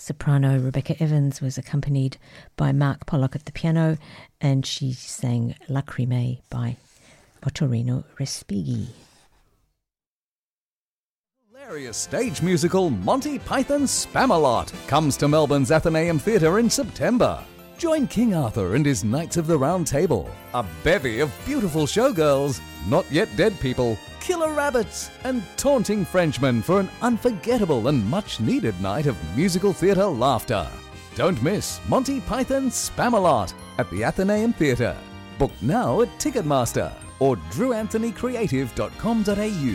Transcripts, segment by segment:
Soprano Rebecca Evans was accompanied by Mark Pollock at the piano, and she sang Lacrimae by Ottorino Respighi. Hilarious stage musical Monty Python's Spamalot comes to Melbourne's Athenaeum Theatre in September. Join King Arthur and his Knights of the Round Table, a bevy of beautiful showgirls, not yet dead people, killer rabbits, and taunting Frenchmen for an unforgettable and much-needed night of musical theatre laughter. Don't miss Monty Python's Spamalot at the Athenaeum Theatre. Book now at Ticketmaster or drewanthonycreative.com.au.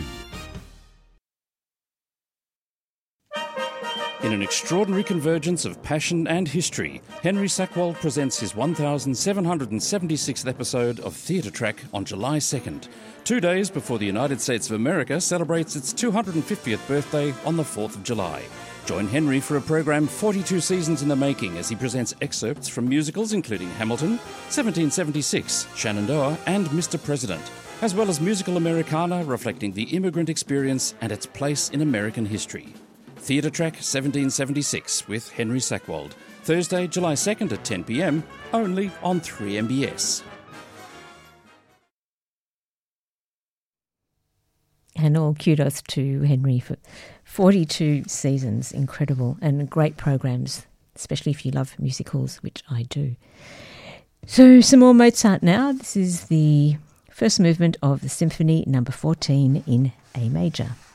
In an extraordinary convergence of passion and history, Henry Sackwald presents his 1776th episode of Theatre Track on July 2nd, 2 days before the United States of America celebrates its 250th birthday on the 4th of July. Join Henry for a program 42 seasons in the making as he presents excerpts from musicals including Hamilton, 1776, Shenandoah and Mr. President, as well as musical Americana reflecting the immigrant experience and its place in American history. Theatre Track 1776 with Henry Sackwald. Thursday, July 2nd at 10 p.m, only on 3MBS. And all kudos to Henry for 42 seasons, incredible, and great programs, especially if you love musicals, which I do. So some more Mozart now. This is the first movement of the Symphony No. 14 in A major.